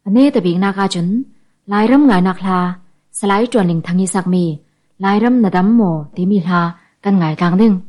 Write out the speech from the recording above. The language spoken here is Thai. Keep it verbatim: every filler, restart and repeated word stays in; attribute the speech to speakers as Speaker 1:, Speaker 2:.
Speaker 1: อเนตบิกนากาจุนลายรำงายนักลาสลายจวนลิงทังยิสักมีลายรำนาดัมโมติมีลากันไงกลางดึง